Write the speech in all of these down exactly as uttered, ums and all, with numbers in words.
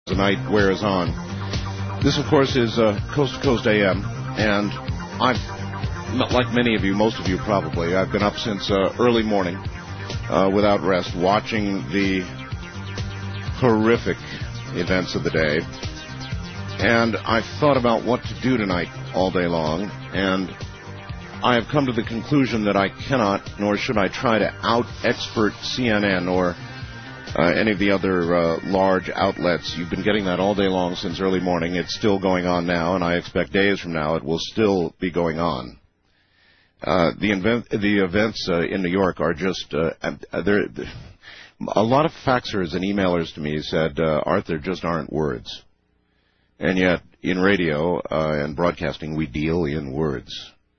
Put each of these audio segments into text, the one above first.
The night wears on. This, of course, is uh, Coast to Coast A M, and I've, not like many of you, most of you probably, I've been up since uh, early morning uh, without rest, watching the horrific events of the day, and I've thought about what to do tonight all day long, and I have come to the conclusion that I cannot, nor should I try to out-expert C N N or Uh, any of the other uh, large outlets. You've been getting that all day long since early morning. It's still going on now, and I expect days from now it will still be going on. Uh, the, invent- the events uh, in New York are just, uh, they're, a lot of faxers and emailers to me said, uh, Art, there just aren't words. And yet, in radio uh, and broadcasting, we deal in words.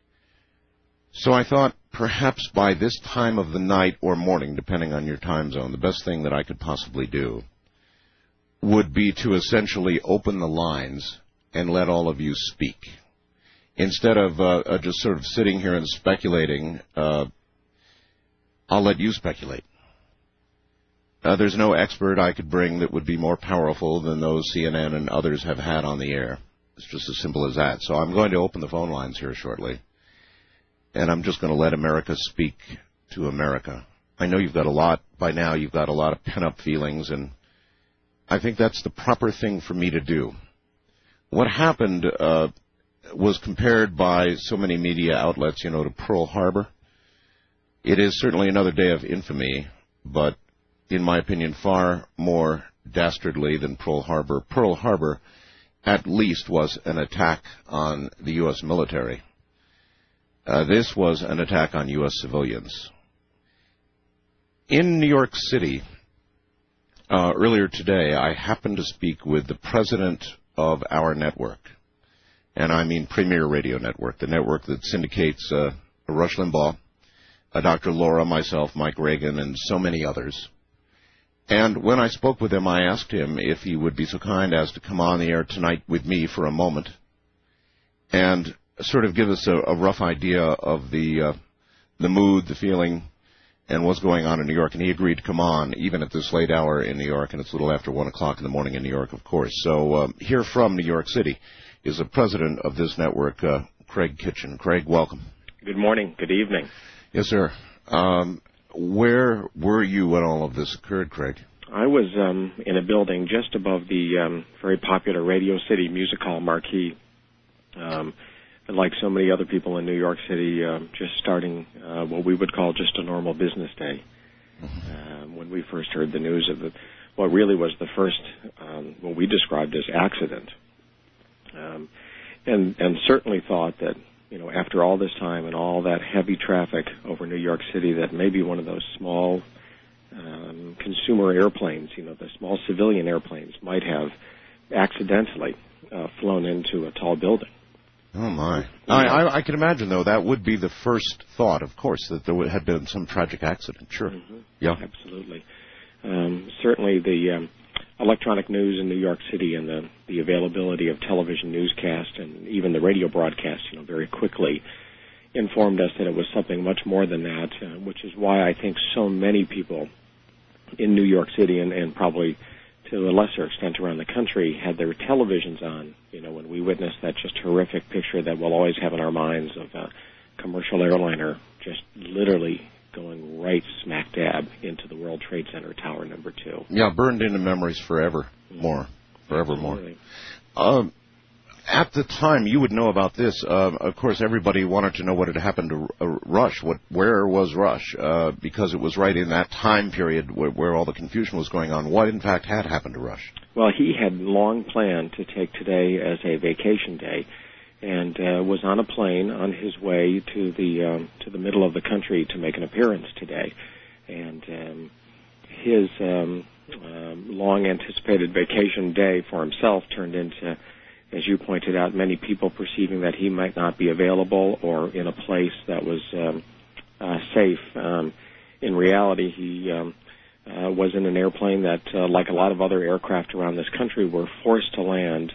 So I thought, perhaps by this time of the night or morning, depending on your time zone, the best thing that I could possibly do would be to essentially open the lines and let all of you speak. Instead of uh, uh, just sort of sitting here and speculating, uh, I'll let you speculate. Uh, there's no expert I could bring that would be more powerful than those C N N and others have had on the air. It's just as simple as that. So I'm going to open the phone lines here shortly. And I'm just going to let America speak to America. I know you've got a lot, by now you've got a lot of pent-up feelings, and I think that's the proper thing for me to do. What happened uh, was compared by so many media outlets, you know, to Pearl Harbor. It is certainly another day of infamy, but in my opinion, far more dastardly than Pearl Harbor. Pearl Harbor, at least, was an attack on the U S military. Uh, this was an attack on U S civilians. In New York City, uh, earlier today, I happened to speak with the president of our network, and I mean Premier Radio Network, the network that syndicates uh, Rush Limbaugh, uh, Doctor Laura, myself, Mike Reagan, and so many others. And when I spoke with him, I asked him if he would be so kind as to come on the air tonight with me for a moment and sort of give us a, a rough idea of the uh, the mood, the feeling, and what's going on in New York. And he agreed to come on, even at this late hour in New York, and it's a little after one o'clock in the morning in New York, of course. So um, here from New York City is the president of this network, uh, Craig Kitchen. Craig, welcome. Good morning. Good evening. Yes, sir. Um, where were you when all of this occurred, Craig? I was um, in a building just above the um, very popular Radio City Music Hall marquee. Um And like so many other people in New York City, uh, just starting uh, what we would call just a normal business day. Um, when we first heard the news of the, what really was the first, um, what we described as accident, um, and and certainly thought that, you know, after all this time and all that heavy traffic over New York City, that maybe one of those small um, consumer airplanes, you know, the small civilian airplanes, might have accidentally uh, flown into a tall building. Oh, my. I, I, I can imagine, though, that would be the first thought, of course, that there had been some tragic accident. Sure. Mm-hmm. Yeah. Absolutely. Um, certainly the um, electronic news in New York City and the, the availability of television newscast and even the radio broadcast, you know, very quickly informed us that it was something much more than that, uh, which is why I think so many people in New York City and, and probably to a lesser extent around the country, had their televisions on, you know, when we witnessed that just horrific picture that we'll always have in our minds of a commercial airliner just literally going right smack dab into the World Trade Center Tower number two. Yeah, burned into memories forever more, forevermore. Um, at the time, you would know about this. Uh, of course, everybody wanted to know what had happened to uh, Rush. What, where was Rush? Uh, because it was right in that time period where, where all the confusion was going on. What, in fact, had happened to Rush? Well, he had long planned to take today as a vacation day, and uh, was on a plane on his way to the um, to the middle of the country to make an appearance today. And um, his um, um, long-anticipated vacation day for himself turned into, as you pointed out, many people perceiving that he might not be available or in a place that was um, uh, safe. Um, in reality, he um, uh, was in an airplane that, uh, like a lot of other aircraft around this country, were forced to land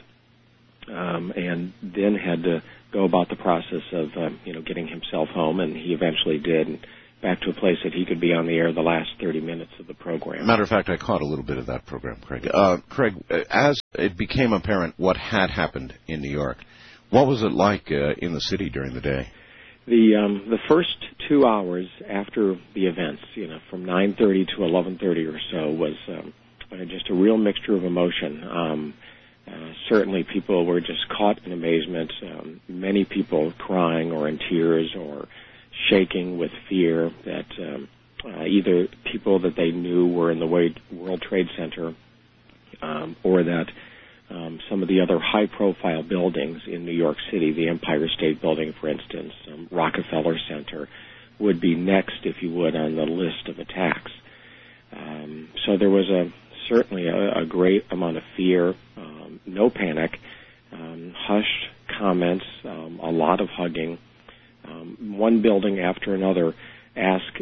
um, and then had to go about the process of, uh, you know, getting himself home, and he eventually did. And back to a place that he could be on the air the last thirty minutes of the program. Matter of fact, I caught a little bit of that program, Craig. Uh, Craig, as it became apparent what had happened in New York, what was it like uh, in the city during the day? The um, the first two hours after the events, you know, from nine thirty to eleven thirty or so, was um, just a real mixture of emotion. Um, uh, certainly, people were just caught in amazement. Um, many people crying or in tears or shaking with fear that um, uh, either people that they knew were in the World Trade Center um, or that um, some of the other high-profile buildings in New York City, the Empire State Building, for instance, um, Rockefeller Center, would be next, if you would, on the list of attacks. Um, so there was a certainly a, a great amount of fear, um, no panic, um, hushed comments, um, a lot of hugging. Um, one building after another asked